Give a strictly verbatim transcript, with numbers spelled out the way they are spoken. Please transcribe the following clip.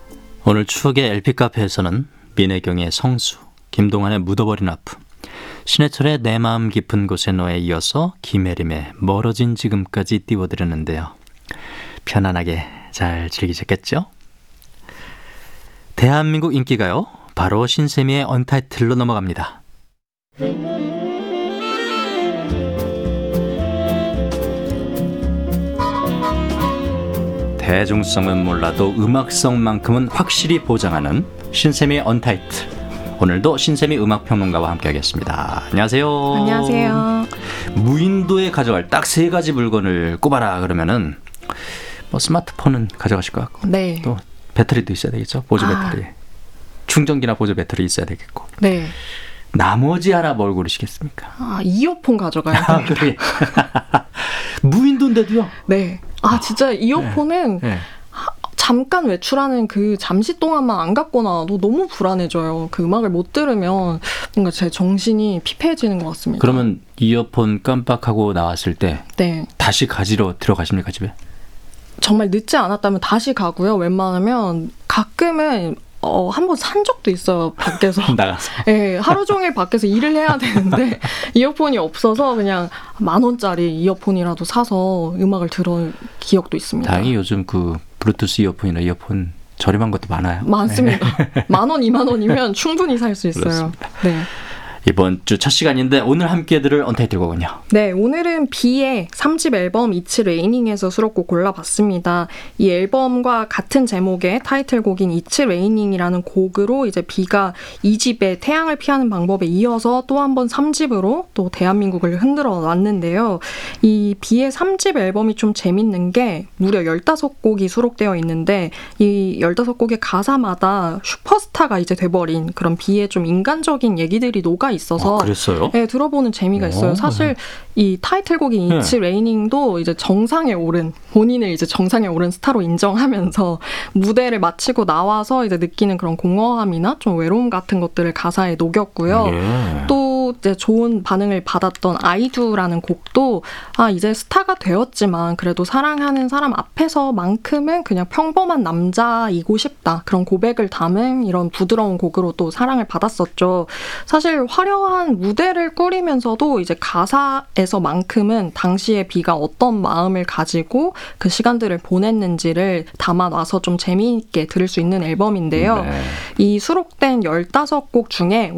오늘 추억의 엘피 카페에서는 민혜경의 성수, 김동완의 묻어버린 아픔, 신해철의 내 마음 깊은 곳에 너에 이어서 김혜림의 멀어진 지금까지 띄워드렸는데요. 편안하게 잘 즐기셨겠죠? 대한민국 인기가요? 바로 신세미의 언타이틀로 넘어갑니다. 대중성은 몰라도 음악성만큼은 확실히 보장하는 신세미의 언타이틀. 오늘도 신세미 음악평론가와 함께하겠습니다. 안녕하세요. 안녕하세요. 무인도에 가져갈 딱 세 가지 물건을 꼽아라 그러면은 뭐 스마트폰은 가져가실 것 같고, 네. 또 배터리도 있어야 되겠죠. 보조 아. 배터리, 충전기나 보조 배터리 있어야 되겠고. 네. 나머지 하나 뭘 고르시겠습니까? 아, 이어폰 가져가야 아, 됩니다. 그래. 무인도인데도요? 네. 아, 진짜 이어폰은 네. 하, 잠깐 외출하는 그 잠시 동안만 안 갖고 나와도 너무 불안해져요. 그 음악을 못 들으면 뭔가 제 정신이 피폐해지는 것 같습니다. 그러면 이어폰 깜빡하고 나왔을 때 네. 다시 가지러 들어가십니까, 집에? 정말 늦지 않았다면 다시 가고요. 웬만하면 가끔은 어, 한 번 산 적도 있어요, 밖에서. 나가서. 네, 하루 종일 밖에서 일을 해야 되는데 이어폰이 없어서 그냥 만 원짜리 이어폰이라도 사서 음악을 들은 기억도 있습니다. 다행히 요즘 그 블루투스 이어폰이나 이어폰 저렴한 것도 많아요. 많습니다. 네. 만 원, 이만 원이면 충분히 살 수 있어요. 그렇습니다. 네. 이번 주 첫 시간인데 오늘 함께 들을 언타이틀 곡은요? 네, 오늘은 비의 삼 집 앨범 It's Raining에서 수록곡 골라봤습니다. 이 앨범과 같은 제목의 타이틀곡인 It's Raining이라는 곡으로 이제 비가 이 집의 태양을 피하는 방법에 이어서 또 한 번 삼 집으로 또 대한민국을 흔들어 놨는데요. 이 비의 삼 집 앨범이 좀 재밌는 게 무려 열다섯 곡이 수록되어 있는데 이 열다섯 곡의 가사마다 슈퍼스타가 이제 돼버린 그런 비의 좀 인간적인 얘기들이 녹아 있어서 아, 그랬어요? 네, 들어보는 재미가 있어요. 오. 사실 이 타이틀곡인 네. It's Raining도 이제 정상에 오른, 본인을 이제 정상에 오른 스타로 인정하면서 무대를 마치고 나와서 이제 느끼는 그런 공허함이나 좀 외로움 같은 것들을 가사에 녹였고요. 예. 또 이제 좋은 반응을 받았던 I Do라는 곡도 아, 이제 스타가 되었지만 그래도 사랑하는 사람 앞에서만큼은 그냥 평범한 남자이고 싶다. 그런 고백을 담은 이런 부드러운 곡으로 또 사랑을 받았었죠. 사실 화려한 무대를 꾸리면서도 이제 가사에서만큼은 당시에 비가 어떤 마음을 가지고 그 시간들을 보냈는지를 담아놔서 좀 재미있게 들을 수 있는 앨범인데요. 네. 이 수록된 열다섯 곡 중에